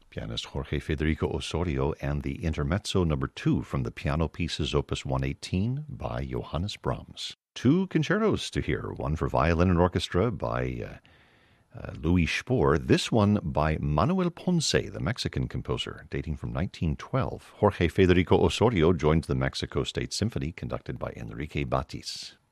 Pianist Jorge Federico Osorio and the Intermezzo No. 2 from the Piano Pieces Opus 118 by Johannes Brahms. Two concertos to hear, one for violin and orchestra by Louis Spohr, this one by Manuel Ponce, the Mexican composer, dating from 1912. Jorge Federico Osorio joins the Mexico State Symphony, conducted by Enrique Batis.